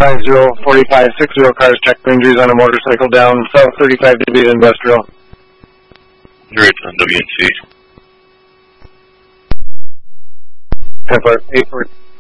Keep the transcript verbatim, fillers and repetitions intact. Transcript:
five zero four five six zero cars check for injuries on a motorcycle down South thirty-five David Industrial. Great on W N C. ten four eight four.